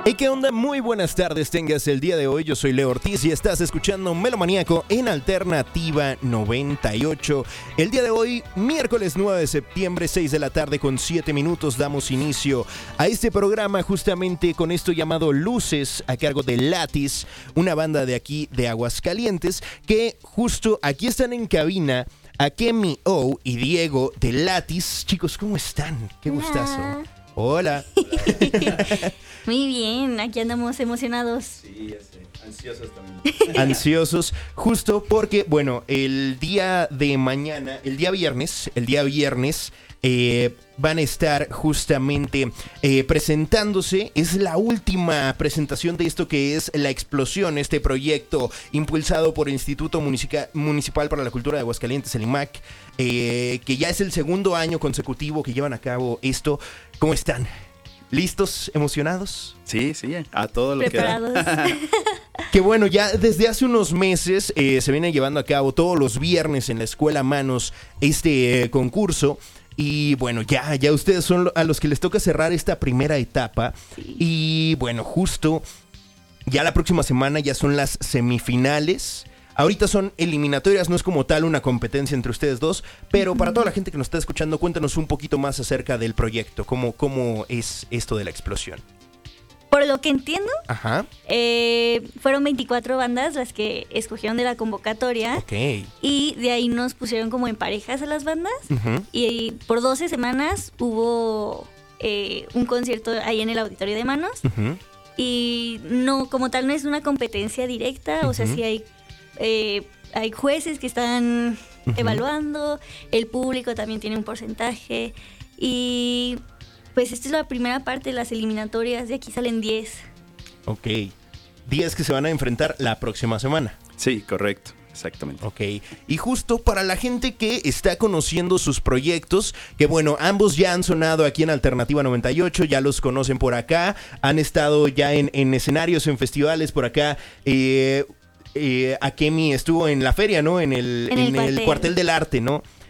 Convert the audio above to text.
Hey, ¿qué onda? Muy buenas tardes tengas el día de hoy. Yo soy Leo Ortiz y estás escuchando Melomaníaco en Alternativa 98. El día de hoy, miércoles 9 de septiembre, 6 de la tarde con 7 minutos, damos inicio a este programa justamente con esto llamado Luces, a cargo de Latis, una banda de aquí de Aguascalientes, que justo aquí están en cabina Akemi O y Diego de Latis. Chicos, ¿cómo están? Qué gustazo. Hola. Muy bien, aquí andamos emocionados. Sí, ya sé, ansiosos también. Ansiosos, justo porque, bueno, el día de mañana, el día viernes, van a estar justamente presentándose. Es la última presentación de esto que es La Explosión, este proyecto impulsado por el Instituto Municipal para la Cultura de Aguascalientes, el IMAC, que ya es el segundo año consecutivo que llevan a cabo esto. ¿Cómo están? ¿Listos? ¿Emocionados? Sí, a todo lo Preparados. que da. Que bueno, ya desde hace unos meses se viene llevando a cabo todos los viernes en la Escuela Manos este concurso. Y bueno, ya ustedes son a los que les toca cerrar esta primera etapa. Sí. Y bueno, justo ya la próxima semana ya son las semifinales. Ahorita son eliminatorias, no es como tal una competencia entre ustedes dos, pero para toda la gente que nos está escuchando, cuéntanos un poquito más acerca del proyecto, cómo es esto de La Explosión. Por lo que entiendo, Ajá, fueron 24 bandas las que escogieron de la convocatoria. ok. Y de ahí nos pusieron como en parejas a las bandas. Ujú. Y por 12 semanas hubo un concierto ahí en el Auditorio de Manos. Ujú. Y no, como tal, no es una competencia directa. O sea, Ujú. sí hay jueces que están Ujú. evaluando. El público también tiene un porcentaje. Y pues esta es la primera parte de las eliminatorias. De aquí salen 10. Ok. 10 que se van a enfrentar la próxima semana. Sí, correcto, exactamente. Ok. Y justo para la gente que está conociendo sus proyectos, que bueno, ambos ya han sonado aquí en Alternativa 98, ya los conocen por acá, han estado ya en escenarios, en festivales por acá. Akemi estuvo en la feria, ¿no? En el En el Cuartel del Arte, ¿no?